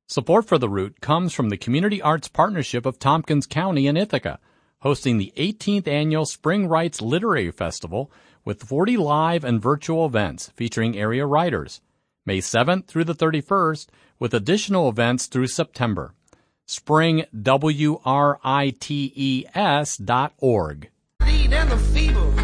Support for The Root comes from the Community Arts Partnership of Tompkins County in Ithaca, hosting the 18th Annual Spring Writes Literary Festival with 40 live and virtual events featuring area writers, May 7th through the 31st, with additional events through September. SpringWrites.org. And the feeble